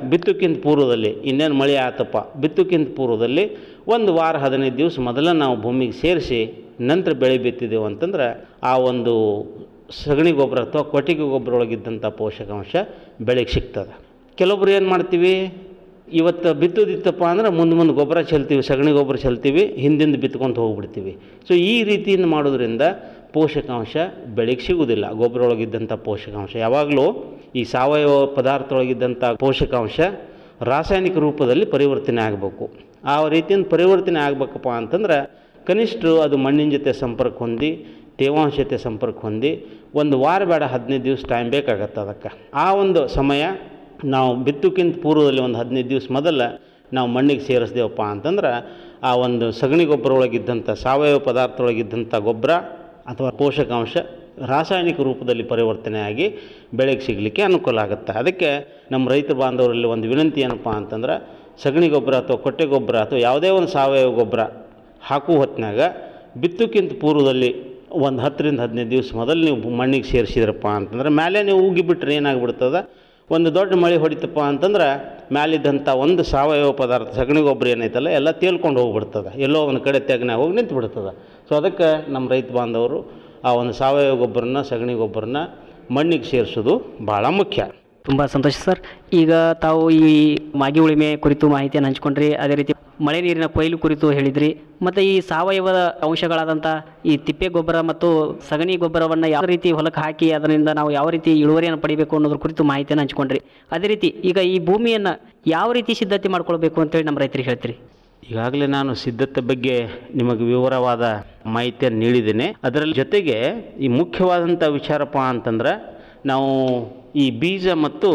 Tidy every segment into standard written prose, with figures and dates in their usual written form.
ಬಿತ್ತಕ್ಕಿಂತ ಪೂರ್ವದಲ್ಲಿ ಇನ್ನೇನು ಮಳೆ ಆತಪ್ಪ ಬಿತ್ತಕ್ಕಿಂತ ಪೂರ್ವದಲ್ಲಿ 1 ವಾರ 15 ದಿವಸ ಮೊದಲ ನಾವು ಭೂಮಿಗೆ ಸೇರಿಸಿ ನಂತರ ಬೆಳೆ ಬಿತ್ತಿದೆವು ಅಂತಂದ್ರೆ ಆ ಒಂದು ಸಗಣಿ ಗೊಬ್ಬರ ಅಥವಾ ಕೊಟ್ಟಿಗೆ ಗೊಬ್ಬರ ಒಳಗಿದ್ದಂಥ ಪೋಷಕಾಂಶ ಬೆಳೆಗೆ ಸಿಗ್ತದೆ. ಕೆಲವೊಬ್ರು ಏನು ಮಾಡ್ತೀವಿ, ಇವತ್ತು ಬಿತ್ತೋದಿತ್ತಪ್ಪ ಅಂದ್ರೆ ಮುಂದೆ ಗೊಬ್ಬರ ಚೆಲ್ತೀವಿ, ಸಗಣಿ ಗೊಬ್ಬರ ಚೆಲ್ತೀವಿ, ಹಿಂದಿಂದ ಬಿತ್ಕೊಂಡು ಹೋಗ್ಬಿಡ್ತೀವಿ. ಸೊ ಈ ರೀತಿಯಿಂದ ಮಾಡೋದ್ರಿಂದ ಪೋಷಕಾಂಶ ಬೆಳೆಗೆ ಸಿಗುವುದಿಲ್ಲ. ಗೊಬ್ಬರ ಒಳಗಿದ್ದಂಥ ಪೋಷಕಾಂಶ ಯಾವಾಗಲೂ ಈ ಸಾವಯವ ಪದಾರ್ಥ ಒಳಗಿದ್ದಂಥ ಪೋಷಕಾಂಶ ರಾಸಾಯನಿಕ ರೂಪದಲ್ಲಿ ಪರಿವರ್ತನೆ ಆಗಬೇಕು. ಆ ರೀತಿಯಿಂದ ಪರಿವರ್ತನೆ ಆಗಬೇಕಪ್ಪ ಅಂತಂದ್ರೆ ಕನಿಷ್ಠ ಅದು ಮಣ್ಣಿನ ಜೊತೆ ಸಂಪರ್ಕ ಹೊಂದಿ, ತೇವಾಂಶ ಜೊತೆ ಸಂಪರ್ಕ ಹೊಂದಿ 1 ವಾರ ಬೇಡ 15 ದಿವಸ ಟೈಮ್ ಬೇಕಾಗತ್ತೆ. ಅದಕ್ಕೆ ಆ ಒಂದು ಸಮಯ ನಾವು ಬಿತ್ತಕ್ಕಿಂತ ಪೂರ್ವದಲ್ಲಿ 15 ದಿವಸ ಮೊದಲ ನಾವು ಮಣ್ಣಿಗೆ ಸೇರಿಸ್ದೇವಪ್ಪ ಅಂತಂದ್ರೆ ಆ ಒಂದು ಸಗಣಿ ಗೊಬ್ಬರ ಒಳಗಿದ್ದಂಥ ಸಾವಯವ ಪದಾರ್ಥ ಒಳಗಿದ್ದಂಥ ಗೊಬ್ಬರ ಅಥವಾ ಪೋಷಕಾಂಶ ರಾಸಾಯನಿಕ ರೂಪದಲ್ಲಿ ಪರಿವರ್ತನೆ ಆಗಿ ಬೆಳೆಗೆ ಸಿಗಲಿಕ್ಕೆ ಅನುಕೂಲ ಆಗುತ್ತೆ. ಅದಕ್ಕೆ ನಮ್ಮ ರೈತ ಬಾಂಧವರಲ್ಲಿ ಒಂದು ವಿನಂತಿ ಏನಪ್ಪ ಅಂತಂದ್ರೆ ಸಗಣಿ ಗೊಬ್ಬರ ಅಥವಾ ಕೊಟ್ಟೆ ಗೊಬ್ಬರ ಅಥವಾ ಯಾವುದೇ ಒಂದು ಸಾವಯವ ಗೊಬ್ಬರ ಹಾಕುವ ಹೊತ್ತಿನಾಗ ಬಿತ್ತಕ್ಕಿಂತ ಪೂರ್ವದಲ್ಲಿ 10 ರಿಂದ 15 ದಿವಸ ಮೊದಲು ನೀವು ಮಣ್ಣಿಗೆ ಸೇರಿಸಿದ್ರಪ್ಪ ಅಂತಂದ್ರೆ ಮೇಲೆ ನೀವು ಉಗಿಬಿಟ್ರೆ ಏನಾಗ್ಬಿಡ್ತದೆ, ಒಂದು ದೊಡ್ಡ ಮಳೆ ಹೊಡಿತಪ್ಪ ಅಂತಂದ್ರೆ ಮ್ಯಾಲಿದ್ದಂಥ ಒಂದು ಸಾವಯವ ಪದಾರ್ಥ ಸಗಣಿ ಗೊಬ್ಬರ ಏನೈತಲ್ಲ ಎಲ್ಲ ತೇಲ್ಕೊಂಡು ಹೋಗ್ಬಿಡ್ತದೆ, ಎಲ್ಲೋ ಒಂದು ಕಡೆ ತೆಗ್ನಾಗ ಹೋಗಿ ನಿಂತು ಬಿಡ್ತದೆ. ಸೊ ಅದಕ್ಕೆ ನಮ್ಮ ರೈತ ಬಾಂಧವರು ಆ ಒಂದು ಸಾವಯವ ಗೊಬ್ಬರನ ಸಗಣಿ ಗೊಬ್ಬರನ ಮಣ್ಣಿಗೆ ಸೇರಿಸೋದು ಭಾಳ ಮುಖ್ಯ. ತುಂಬ ಸಂತೋಷ ಸರ್. ಈಗ ತಾವು ಈ ಮಾಗಿ ಉಳಿಮೆ ಕುರಿತು ಮಾಹಿತಿಯನ್ನು ಹಂಚ್ಕೊಂಡ್ರಿ, ಅದೇ ರೀತಿ ಮಳೆ ನೀರಿನ ಕೊಯ್ಲು ಕುರಿತು ಹೇಳಿದ್ರಿ, ಮತ್ತು ಈ ಸಾವಯವ ಅಂಶಗಳಾದಂಥ ಈ ತಿಪ್ಪೆ ಗೊಬ್ಬರ ಮತ್ತು ಸಗಣಿ ಗೊಬ್ಬರವನ್ನು ಯಾವ ರೀತಿ ಹೊಲಕ್ಕೆ ಹಾಕಿ ಅದರಿಂದ ನಾವು ಯಾವ ರೀತಿ ಇಳುವರಿಯನ್ನು ಪಡಿಬೇಕು ಅನ್ನೋದ್ರ ಕುರಿತು ಮಾಹಿತಿಯನ್ನು ಹಂಚ್ಕೊಂಡ್ರಿ. ಅದೇ ರೀತಿ ಈಗ ಈ ಭೂಮಿಯನ್ನು ಯಾವ ರೀತಿ ಸಿದ್ಧತೆ ಮಾಡ್ಕೊಳ್ಬೇಕು ಅಂತೇಳಿ ನಮ್ಮ ರೈತರಿಗೆ ಹೇಳ್ತೀರಿ? ಈಗಾಗಲೇ ನಾನು ಸಿದ್ಧತೆ ಬಗ್ಗೆ ನಿಮಗೆ ವಿವರವಾದ ಮಾಹಿತಿಯನ್ನು ನೀಡಿದ್ದೇನೆ. ಅದರ ಜೊತೆಗೆ ಈ ಮುಖ್ಯವಾದಂಥ ವಿಚಾರಪ್ಪ ಅಂತಂದ್ರೆ ನಾವು ಈ ಬೀಜ ಮತ್ತು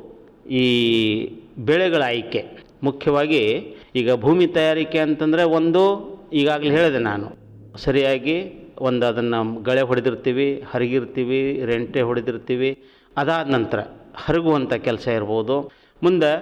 ಈ ಬೆಳೆಗಳ ಆಯ್ಕೆ, ಮುಖ್ಯವಾಗಿ ಈಗ ಭೂಮಿ ತಯಾರಿಕೆ ಅಂತಂದರೆ ಒಂದು ಈಗಾಗಲೇ ಹೇಳಿದೆ ನಾನು, ಸರಿಯಾಗಿ ಒಂದು ಅದನ್ನು ಗಳೆ ಹೊಡೆದಿರ್ತೀವಿ, ಹರಿಗಿರ್ತೀವಿ, ರೆಂಟೆ ಹೊಡೆದಿರ್ತೀವಿ. ಅದಾದ ನಂತರ ಹರಗುವಂಥ ಕೆಲಸ ಇರ್ಬೋದು. ಮುಂದೆ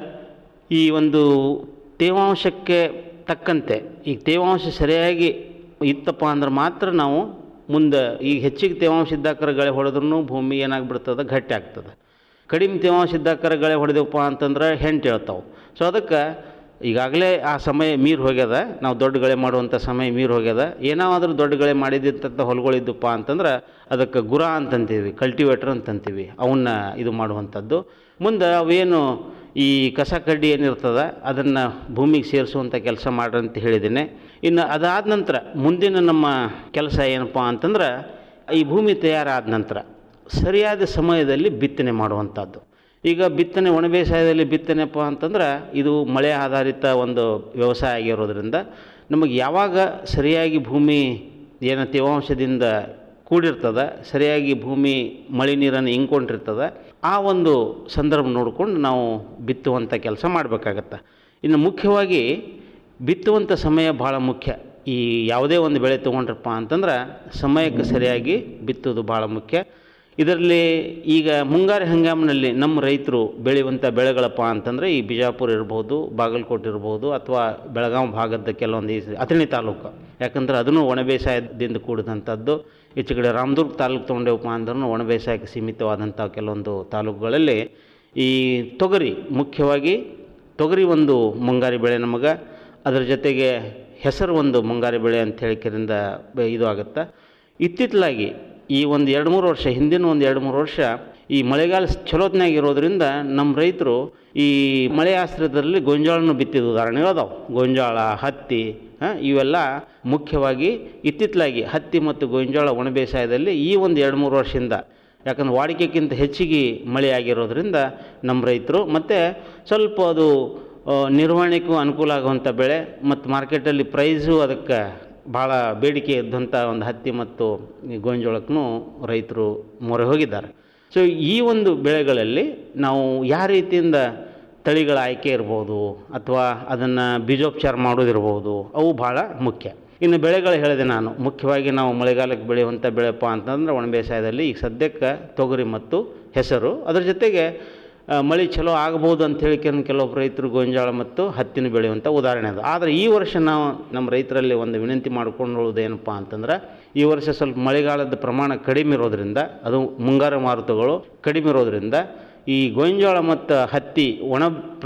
ಈ ಒಂದು ತೇವಾಂಶಕ್ಕೆ ತಕ್ಕಂತೆ ಈಗ ತೇವಾಂಶ ಸರಿಯಾಗಿ ಇತ್ತಪ್ಪ ಅಂದ್ರೆ ಮಾತ್ರ ನಾವು ಮುಂದೆ ಈಗ ಹೆಚ್ಚಿಗೆ ತೇವಾಂಶ ಇದ್ದಾಕರ ಗಳೆ ಹೊಡೆದ್ರೂ ಭೂಮಿ ಏನಾಗ್ಬಿಡ್ತದೆ, ಗಟ್ಟಿ ಆಗ್ತದೆ. ಕಡಿಮೆ ತೇವಾಂಶ ಇದ್ದಾಕರ ಗಳೆ ಹೊಡೆದೆವಪ್ಪ ಅಂತಂದ್ರೆ ಹೆಂಟು ಹೇಳ್ತಾವೆ. ಸೊ ಅದಕ್ಕೆ ಈಗಾಗಲೇ ಆ ಸಮಯ ಮೀರಿ ಹೋಗ್ಯದ, ನಾವು ದೊಡ್ಡ ಗಳೆ ಮಾಡುವಂಥ ಸಮಯ ಮೀರಿ ಹೋಗ್ಯದ. ಏನಾದರೂ ದೊಡ್ಡ ಗಳೆ ಮಾಡಿದ್ದಂಥ ಹೊಲಗಳಿದ್ದಪ್ಪ ಅಂತಂದ್ರೆ ಅದಕ್ಕೆ ಗುರ ಅಂತಂತೀವಿ, ಕಲ್ಟಿವೇಟ್ರ್ ಅಂತಂತೀವಿ, ಅವನ್ನ ಇದು ಮಾಡುವಂಥದ್ದು. ಮುಂದೆ ಅವೇನು ಈ ಕಸ ಕಡ್ಡಿ ಏನಿರ್ತದೆ ಅದನ್ನು ಭೂಮಿಗೆ ಸೇರಿಸುವಂಥ ಕೆಲಸ ಮಾಡ್ರಿ ಅಂತ ಹೇಳಿದ್ದೇನೆ. ಇನ್ನು ಅದಾದ ನಂತರ ಮುಂದಿನ ನಮ್ಮ ಕೆಲಸ ಏನಪ್ಪ ಅಂತಂದ್ರೆ ಈ ಭೂಮಿ ತಯಾರಾದ ನಂತರ ಸರಿಯಾದ ಸಮಯದಲ್ಲಿ ಬಿತ್ತನೆ ಮಾಡುವಂಥದ್ದು. ಈಗ ಬಿತ್ತನೆ ಒಣ ಬೇಸಾಯದಲ್ಲಿ ಬಿತ್ತನೆಪ್ಪ ಅಂತಂದ್ರೆ ಇದು ಮಳೆ ಆಧಾರಿತ ಒಂದು ವ್ಯವಸಾಯ ಆಗಿರೋದ್ರಿಂದ ನಮಗೆ ಯಾವಾಗ ಸರಿಯಾಗಿ ಭೂಮಿ ಏನು ತೇವಾಂಶದಿಂದ ಕೂಡಿರ್ತದೆ, ಸರಿಯಾಗಿ ಭೂಮಿ ಮಳೆ ನೀರನ್ನು ಇಂಕೊಂಡಿರ್ತದೆ, ಆ ಒಂದು ಸಂದರ್ಭ ನೋಡಿಕೊಂಡು ನಾವು ಬಿತ್ತುವಂಥ ಕೆಲಸ ಮಾಡಬೇಕಾಗತ್ತೆ. ಇನ್ನು ಮುಖ್ಯವಾಗಿ ಬಿತ್ತುವಂಥ ಸಮಯ ಭಾಳ ಮುಖ್ಯ. ಈ ಯಾವುದೇ ಒಂದು ಬೆಳೆ ತೊಗೊಂಡ್ರಪ್ಪ ಅಂತಂದ್ರೆ ಸಮಯಕ್ಕೆ ಸರಿಯಾಗಿ ಬಿತ್ತೋದು ಭಾಳ ಮುಖ್ಯ. ಇದರಲ್ಲಿ ಈಗ ಮುಂಗಾರು ಹಂಗಾಮಿನಲ್ಲಿ ನಮ್ಮ ರೈತರು ಬೆಳೆಯುವಂಥ ಬೆಳೆಗಳಪ್ಪ ಅಂತಂದರೆ ಈ ಬಿಜಾಪುರ ಇರ್ಬೋದು, ಬಾಗಲಕೋಟೆ ಇರ್ಬೋದು, ಅಥವಾ ಬೆಳಗಾವಿ ಭಾಗದ ಕೆಲವೊಂದು ಈ ಅಥಣಿ ತಾಲೂಕು, ಯಾಕಂದ್ರೆ ಅದನ್ನು ಒಣ ಬೇಸಾಯದಿಂದ ಕೂಡಿದಂಥದ್ದು. ಈಚೆ ಕಡೆ ರಾಮದುರ್ಗ ತಾಲೂಕು ತೊಗೊಂಡೇವಪ್ಪ ಅಂದ್ರೂ ಒಣ ಬೇಸಾಯಕ್ಕೆ ಸೀಮಿತವಾದಂಥ ಕೆಲವೊಂದು ತಾಲೂಕುಗಳಲ್ಲಿ ಈ ತೊಗರಿ, ಮುಖ್ಯವಾಗಿ ತೊಗರಿ ಒಂದು ಮುಂಗಾರಿ ಬೆಳೆ ನಮಗೆ, ಅದರ ಜೊತೆಗೆ ಹೆಸರು ಒಂದು ಮುಂಗಾರಿ ಬೆಳೆ ಅಂತ ಹೇಳಿಕೆರಿಂದ ಇದು ಆಗುತ್ತೆ. ಇತ್ತಿತ್ತಲಾಗಿ ಈ ಒಂದು 2-3 ವರ್ಷ ಹಿಂದಿನ ಒಂದು 2-3 ವರ್ಷ ಈ ಮಳೆಗಾಲ ಚಲೋತ್ನಾಗ ಇರೋದ್ರಿಂದ ನಮ್ಮ ರೈತರು ಈ ಮಳೆ ಆಶ್ರಯದಲ್ಲಿ ಗೊಂಜಾಳನ್ನು ಬಿತ್ತಿದ ಉದಾಹರಣೆಗಳು ಅದಾವೆ. ಗೊಂಜಾಳ, ಹತ್ತಿ, ಇವೆಲ್ಲ ಮುಖ್ಯವಾಗಿ ಇತ್ತಿತ್ತಲಾಗಿ ಹತ್ತಿ ಮತ್ತು ಗೊಂಜಾಳ ಒಣ ಬೇಸಾಯದಲ್ಲಿ ಈ ಒಂದು 2-3 ವರ್ಷದಿಂದ, ಯಾಕಂದ್ರೆ ವಾಡಿಕೆಗಿಂತ ಹೆಚ್ಚಿಗೆ ಮಳೆ ಆಗಿರೋದ್ರಿಂದ ನಮ್ಮ ರೈತರು ಮತ್ತು ಸ್ವಲ್ಪ ಅದು ನಿರ್ವಹಣೆಗೂ ಅನುಕೂಲ ಆಗುವಂಥ ಬೆಳೆ ಮತ್ತು ಮಾರ್ಕೆಟಲ್ಲಿ ಪ್ರೈಸು ಅದಕ್ಕೆ ಭಾಳ ಬೇಡಿಕೆ ಇದ್ದಂಥ ಒಂದು ಹತ್ತಿ ಮತ್ತು ಗೋಂಜಾಳಕ್ಕೂ ರೈತರು ಮೊರೆ ಹೋಗಿದ್ದಾರೆ. ಸೊ ಈ ಒಂದು ಬೆಳೆಗಳಲ್ಲಿ ನಾವು ಯಾವ ರೀತಿಯಿಂದ ತಳಿಗಳ ಆಯ್ಕೆ ಇರ್ಬೋದು ಅಥವಾ ಅದನ್ನು ಬೀಜೋಪಚಾರ ಮಾಡೋದಿರ್ಬೋದು, ಅವು ಭಾಳ ಮುಖ್ಯ. ಇನ್ನು ಬೆಳೆಗಳು ಹೇಳಿದೆ ನಾನು, ಮುಖ್ಯವಾಗಿ ನಾವು ಮಳೆಗಾಲಕ್ಕೆ ಬೆಳೆಯುವಂಥ ಬೆಳೆಪ್ಪ ಅಂತಂದ್ರೆ ಒಣ ಬೇಸಾಯದಲ್ಲಿ ಈಗ ಸದ್ಯಕ್ಕೆ ತೊಗರಿ ಮತ್ತು ಹೆಸರು, ಅದರ ಜೊತೆಗೆ ಮಳೆ ಚಲೋ ಆಗ್ಬೋದು ಅಂತ ಹೇಳಿಕೊಂಡು ಕೆಲವೊಬ್ಬ ರೈತರು ಗೋಂಜಾಳ ಮತ್ತು ಹತ್ತಿನ ಬೆಳೆಯುವಂಥ ಉದಾಹರಣೆ ಅದು. ಆದರೆ ಈ ವರ್ಷ ನಾವು ನಮ್ಮ ರೈತರಲ್ಲಿ ಒಂದು ವಿನಂತಿ ಮಾಡ್ಕೊಳ್ಳೋದು ಏನಪ್ಪ ಅಂತಂದ್ರೆ, ಈ ವರ್ಷ ಸ್ವಲ್ಪ ಮಳೆಗಾಲದ ಪ್ರಮಾಣ ಕಡಿಮೆ ಇರೋದ್ರಿಂದ, ಅದು ಮುಂಗಾರು ಮಾರುತಗಳು ಕಡಿಮೆ ಇರೋದ್ರಿಂದ ಈ ಗೋಂಜಾಳ ಮತ್ತು ಹತ್ತಿ ಒಣ